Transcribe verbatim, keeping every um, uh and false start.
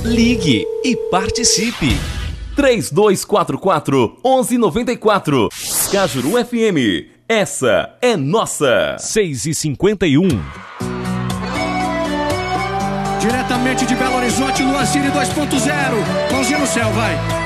Ligue e participe. três dois quatro quatro, um um nove quatro. Cajuru F M. Essa é nossa. seis e cinquenta e um. Diretamente de Belo Horizonte, Luan Cine dois ponto zero. Mãozinha no céu, vai.